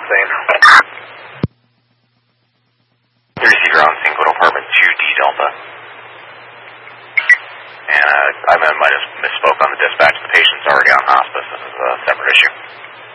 scene. You received your own scene, go to apartment 2D Delta. And I might have misspoke on the dispatch. The patient's already on hospice. This is a separate issue.